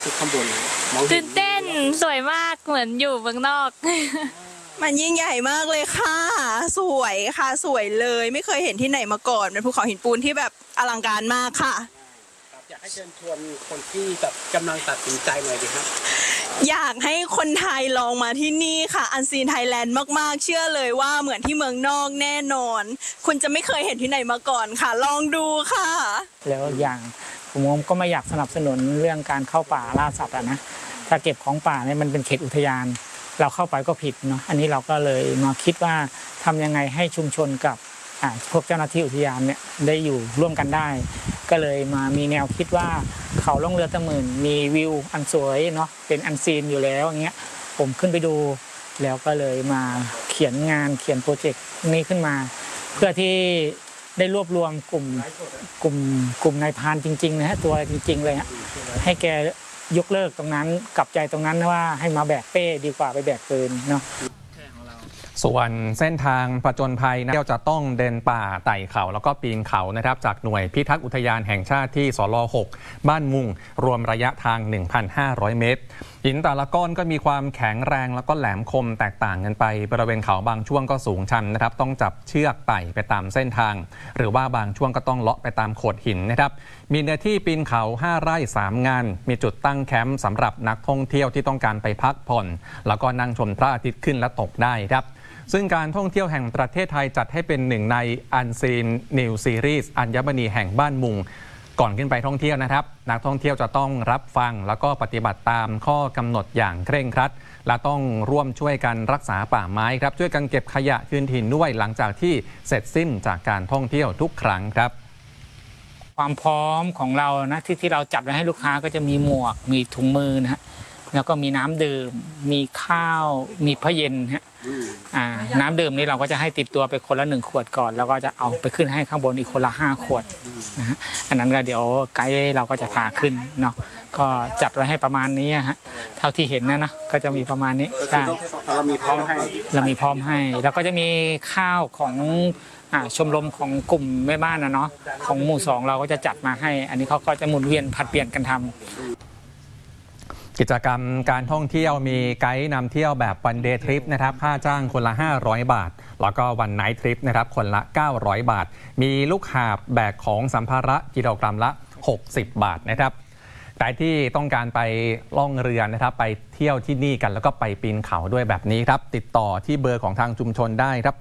ข้างบนมองเห็ตื่นนเต้นสวยมากเหมือนอยู่เมืองนอกมันยิ่งใหญ่มากเลยค่ะสวยค่ะสวยเลยไม่เคยเห็นที่ไหนมาก่อนเป็นภูเขาหินปูนที่แบบอลังการมากค่ะครับอยากให้เชิญชวนคนที่แบบกำลังตัดสินใจหน่อยดีครับอยากให้คนไทยลองมาที่นี่ค่ะอันซีนไทยแลนด์มากๆเชื่อเลยว่าเหมือนที่เมืองนอกแน่นอน คุณจะไม่เคยเห็นที่ไหนมาก่อนค่ะ ลองดูค่ะแล้วอย่างผมก็ไม่อยากสนับสนุนเรื่องการเข้าป่าล่าสัตว์นะถ้าเก็บของป่าเนี่ยมันเป็นเขตอุทยานเราเข้าไปก็ผิดเนาะอันนี้เราก็เลยมาคิดว่าทำยังไงให้ชุมชนกับพวกเจ้าหน้าที่อุทยานเนี่ยได้อยู่ร่วมกันได้ ก็เลยมามีแนวคิดว่าเขาล่องเรือตะหมื่นมีวิวอันสวยเนาะเป็นอันซีนอยู่แล้วอย่างเงี้ยผมขึ้นไปดูแล้วก็เลยมาเขียนงานเขียนโปรเจกต์นี้ขึ้นมา เพื่อที่ได้รวบรวมกลุ่มนายพรานจริงๆนะฮะตัวจริงๆเลยฮะให้แกยกเลิกตรงนั้นกลับใจตรงนั้นว่าให้มาแบกเป้ดีกว่าไปแบกปืนเนาะส่วนเส้นทางผจญภัยนะจะต้องเดินป่าไต่เขาแล้วก็ปีนเขานะครับจากหน่วยพิทักษ์อุทยานแห่งชาติที่สล6บ้านมุงรวมระยะทาง 1,500 เมตรหินแต่ละก้อนก็มีความแข็งแรงแล้วก็แหลมคมแตกต่างกันไปบริเวณเขาบางช่วงก็สูงชันนะครับต้องจับเชือกไต่ไปตามเส้นทางหรือว่าบางช่วงก็ต้องเลาะไปตามโขดหินนะครับมีเนื้อที่ปีนเขา5 ไร่ 3 งานมีจุดตั้งแคมป์สำหรับนักท่องเที่ยวที่ต้องการไปพักผ่อนแล้วก็นั่งชมพระอาทิตย์ขึ้นและตกได้ครับซึ่งการท่องเที่ยวแห่งประเทศไทยจัดให้เป็นหนึ่งใน Unseen New Series อัญมณีแห่งบ้านมุงก่อนขึ้นไปท่องเที่ยวนะครับนักท่องเที่ยวจะต้องรับฟังแล้วก็ปฏิบัติตามข้อกำหนดอย่างเคร่งครัดและต้องร่วมช่วยกันรักษาป่าไม้ครับช่วยกันเก็บขยะคืนถิ่นด้วยหลังจากที่เสร็จสิ้นจากการท่องเที่ยวทุกครั้งครับความพร้อมของเรานะที่เราจัดไว้ให้ลูกค้าก็จะมีหมวกมีถุงมือนะฮะแล้วก็มีน้ำดื่มมีข้าวมีพระเย็นฮะน้ำดื่มนี่เราก็จะให้ติดตัวไปคนละ1 ขวดก่อนแล้วก็จะเอาไปขึ้นให้ข้างบนอีกคนละ5 ขวดนะฮะอันนั้นก็เดี๋ยวไกด์เราก็จะพาขึ้นเนาะก็จัดไว้ให้ประมาณนี้ฮะเท่าที่เห็นนะก็จะมีประมาณนี้ใช่เรามีพร้อมให้แล้วก็จะมีข้าวของชมรมของกลุ่มแม่บ้านนะเนาะของหมู่2เราก็จะจัดมาให้อันนี้เขาก็จะหมุนเวียนผัดเปลี่ยนกันทำกิจกรรมการท่องเที่ยวมีไกด์นำเที่ยวแบบวันเดย์ทริปนะครับค่าจ้างคนละ500 บาทแล้วก็วันไนท์ทริปนะครับคนละ900 บาทมีลูกหาบแบกของสัมภาระกิโลกรัมละ60 บาทนะครับใครที่ต้องการไปล่องเรือนะครับไปเที่ยวที่นี่กันแล้วก็ไปปีนเขาด้วยแบบนี้ครับติดต่อที่เบอร์ของทางชุมชนได้ครับ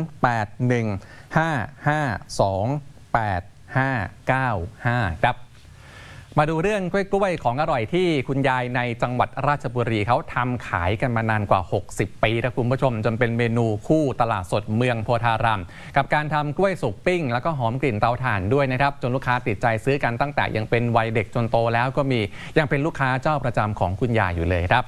0815528595ครับมาดูเรื่องกล้วยของอร่อยที่คุณยายในจังหวัดราชบุรีเขาทำขายกันมานานกว่า60 ปีนะคุณผู้ชมจนเป็นเมนูคู่ตลาดสดเมืองโพธารามกับการทำกล้วยสุกปิ้งแล้วก็หอมกลิ่นเตาถ่านด้วยนะครับจนลูกค้าติดใจซื้อกันตั้งแต่ยังเป็นวัยเด็กจนโตแล้วก็มียังเป็นลูกค้าเจ้าประจำของคุณยายอยู่เลยครับ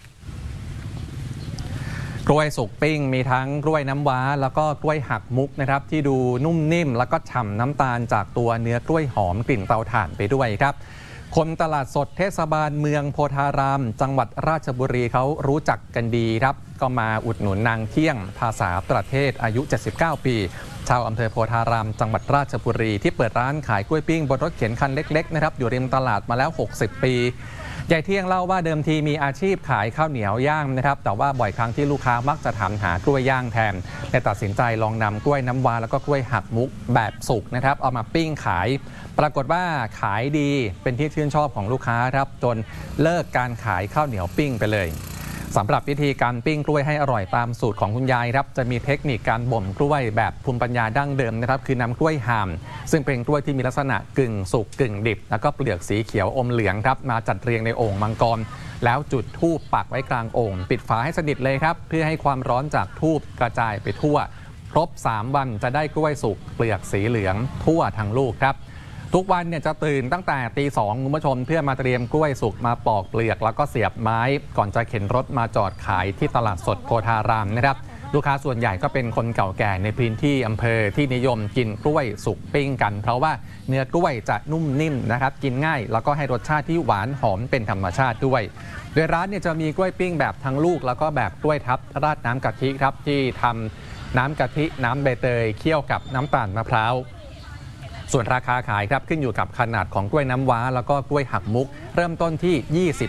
กล้วยสุกปิ้งมีทั้งกล้วยน้ำว้าแล้วก็กล้วยหักมุกนะครับที่ดูนุ่มนิ่มแล้วก็ฉ่ำน้ำตาลจากตัวเนื้อกล้วยหอมกลิ่นเตาถ่านไปด้วยครับคนตลาดสดเทศบาลเมืองโพธารามจังหวัดราชบุรีเขารู้จักกันดีครับก็มาอุดหนุนนางเที่ยงภาษาประเทศอายุ79 ปีชาวอำเภอโพธารามจังหวัดราชบุรีที่เปิดร้านขายกล้วยปิ้งบนรถเข็นคันเล็กๆนะครับอยู่ริมตลาดมาแล้ว60 ปียายเที่ยงเล่าว่าเดิมทีมีอาชีพขายข้าวเหนียวย่างนะครับแต่ว่าบ่อยครั้งที่ลูกค้ามักจะถามหากล้วยย่างแทนเลยตัดสินใจลองนำกล้วยน้ำว้าแล้วก็กล้วยหักมุกแบบสุกนะครับเอามาปิ้งขายปรากฏว่าขายดีเป็นที่ชื่นชอบของลูกค้าครับจนเลิกการขายข้าวเหนียวปิ้งไปเลยสำหรับวิธีการปิ้งกล้วยให้อร่อยตามสูตรของคุณยายครับจะมีเทคนิคการบ่มกล้วยแบบภูมิปัญญาดั้งเดิมนะครับคือนำกล้วยห่ามซึ่งเป็นกล้วยที่มีลักษณะกึ่งสุกกึ่งดิบแล้วก็เปลือกสีเขียวอมเหลืองครับมาจัดเรียงในโอ่งมังกรแล้วจุดธูปปักไว้กลางโอ่งปิดฝาให้สนิทเลยครับเพื่อให้ความร้อนจากธูปกระจายไปทั่วครบ3 วันจะได้กล้วยสุกเปลือกสีเหลืองทั่วทั้งลูกครับทุกวันเนี่ยจะตื่นตั้งแต่ตี 2คุณผู้ชมเพื่อมาเตรียมกล้วยสุกมาปอกเปลือกแล้วก็เสียบไม้ก่อนจะเข็นรถมาจอดขายที่ตลาดสดโพธารามนะครับลูกค้าส่วนใหญ่ก็เป็นคนเก่าแก่ในพื้นที่อำเภอที่นิยมกินกล้วยสุกปิ้งกันเพราะว่าเนื้อกล้วยจะนุ่มนิ่มนะครับกินง่ายแล้วก็ให้รสชาติที่หวานหอมเป็นธรรมชาติด้วยโดยร้านเนี่ยจะมีกล้วยปิ้งแบบทั้งลูกแล้วก็แบบกล้วยทับราดน้ำกะทิครับที่ทำน้ำกะทิน้ำใบเตยเคี่ยวกับน้ำตาลมะพร้าว ส่วนราคาขายครับขึ้นอยู่กับขนาดของกล้วยน้ำว้าแล้วก็กล้วยหักมุกเริ่มต้นที่